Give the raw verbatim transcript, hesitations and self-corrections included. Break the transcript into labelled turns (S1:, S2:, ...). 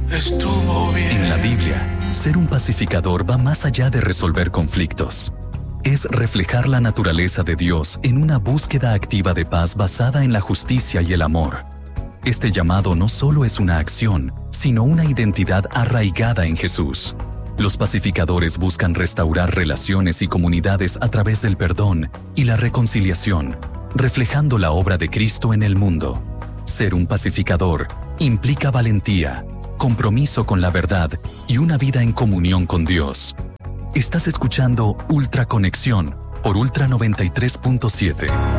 S1: Estuvo bien.
S2: En la Biblia, ser un pacificador va más allá de resolver conflictos. Es reflejar la naturaleza de Dios en una búsqueda activa de paz basada en la justicia y el amor. Este llamado no solo es una acción, sino una identidad arraigada en Jesús. Los pacificadores buscan restaurar relaciones y comunidades a través del perdón y la reconciliación, reflejando la obra de Cristo en el mundo. Ser un pacificador implica valentía, compromiso con la verdad y una vida en comunión con Dios. Estás escuchando Ultra Conexión por Ultra noventa y tres punto siete.